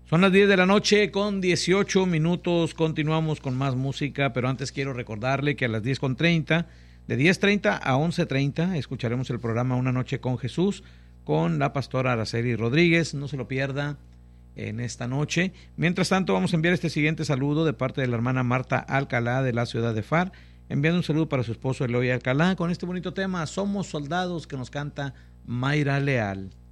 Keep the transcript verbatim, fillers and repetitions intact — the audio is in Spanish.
Son las diez de la noche con dieciocho minutos, continuamos con más música, pero antes quiero recordarle que a las diez con treinta, de diez treinta a once treinta, escucharemos el programa Una Noche con Jesús, con la pastora Araceli Rodríguez, no se lo pierda en esta noche. Mientras tanto, vamos a enviar este siguiente saludo de parte de la hermana Marta Alcalá de la ciudad de F A R, enviando un saludo para su esposo Eloy Alcalá, con este bonito tema, Somos Soldados, que nos canta Mayra Leal.